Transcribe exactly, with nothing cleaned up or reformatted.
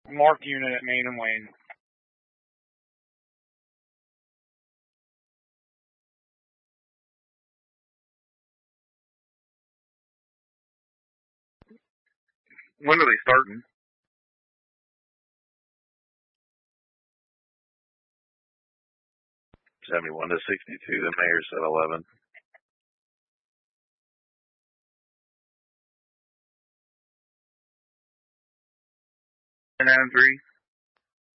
Mark unit at Main and Wayne. When are they starting? seventy-one to sixty-two. The mayor said eleven. Nine and three.